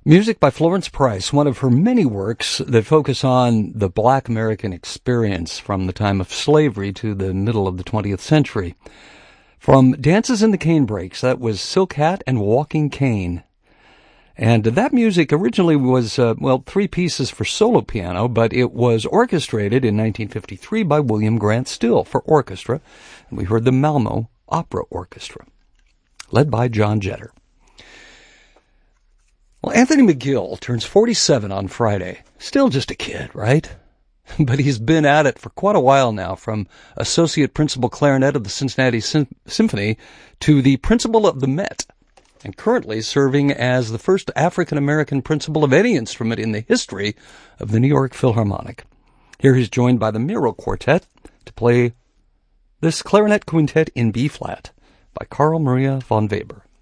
Music by Florence Price, one of her many works that focus on the Black American experience from the time of slavery to the middle of the 20th century. From Dances in the Canebrakes, that was Silk Hat and Walking Cane. And that music originally was, three pieces for solo piano, but it was orchestrated in 1953 by William Grant Still for orchestra. And we heard the Malmo Opera Orchestra, led by John Jetter. Well, Anthony McGill turns 47 on Friday. Still just a kid, right? But he's been at it for quite a while now, from associate principal clarinet of the Cincinnati Symphony to the principal of the Met, and currently serving as the first African-American principal of any instrument in the history of the New York Philharmonic. Here he's joined by the Miro Quartet to play this clarinet quintet in B-flat by Carl Maria von Weber.